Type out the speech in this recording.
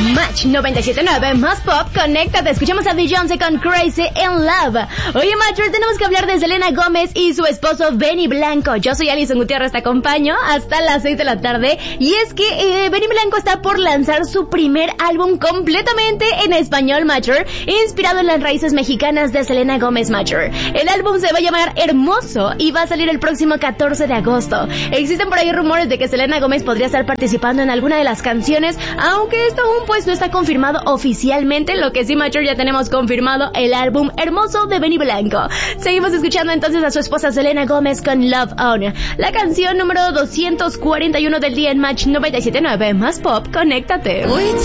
Match 97.9, más pop, conéctate. Escuchamos a Beyoncé con Crazy in Love. Oye, Matcher, tenemos que hablar de Selena Gómez y su esposo Benny Blanco. Yo soy Alison Gutiérrez, te acompaño hasta las 6 de la tarde. Y es que Benny Blanco está por lanzar su primer álbum completamente en español, Matcher, inspirado en las raíces mexicanas de Selena Gómez, Matcher. El álbum se va a llamar Hermoso y va a salir el próximo 14 de agosto. Existen por ahí rumores de que Selena Gómez podría estar participando en alguna de las canciones, aunque esto aún pues no está confirmado oficialmente. Lo que sí, Matcher, ya tenemos confirmado el álbum Hermoso de Benny Blanco. Seguimos escuchando entonces a su esposa Selena Gómez con Love On, la canción número 241 del día en Match 97.9, más pop, conéctate.